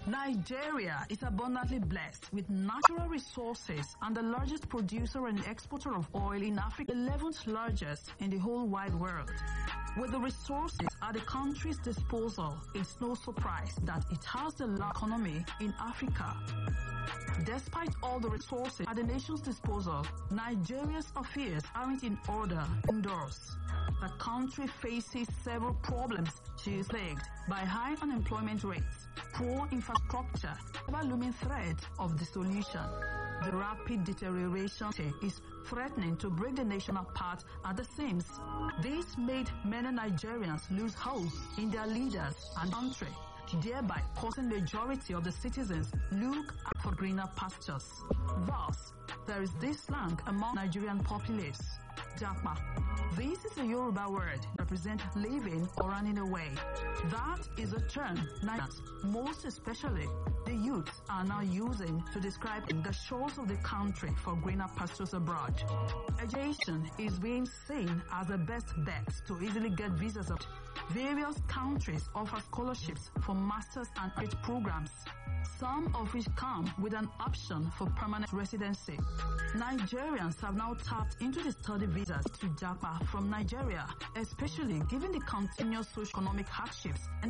Nigeria is abundantly blessed with natural resources and the largest producer and exporter of oil in Africa, the 11th largest in the whole wide world. With the resources at the country's disposal, it's no surprise that it has the largest economy in Africa. Despite all the resources at the nation's disposal, Nigeria's affairs aren't in order indoors. The country faces several problems. She is plagued by high unemployment rates, poor infrastructure, ever-looming threat of dissolution. The rapid deterioration is threatening to break the nation apart at the seams. This made many Nigerians lose hope in their leaders and country, thereby causing the majority of the citizens look out for greener pastures. Thus, there is this slang among Nigerian populace, Japa. This is a Yoruba word that represents living or running away. That is a term Nigerians, most especially the youth, are now using to describe the shores of the country for greener pastures abroad. Education is being seen as the best bet to easily get visas out. Various countries offer scholarships for masters and PhD programs, some of which come with an option for permanent residency. Nigerians have now tapped into the study visas to Japa from Nigeria, especially given the continuous socio-economic hardships and